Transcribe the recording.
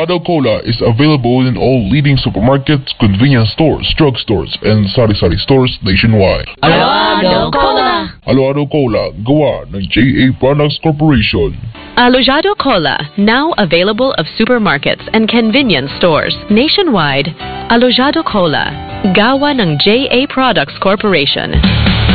Alojado Cola is available in all leading supermarkets, convenience stores, drugstores, and sari-sari stores nationwide. Alojado Cola! Alojado Cola, gawa ng JA Products Corporation. Alojado Cola, now available of supermarkets and convenience stores nationwide. Alojado Cola, gawa ng JA Products Corporation.